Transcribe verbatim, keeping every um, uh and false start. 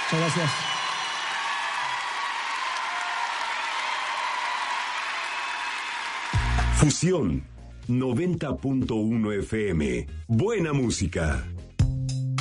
Muchas gracias. Fusión noventa punto uno F M. Buena música.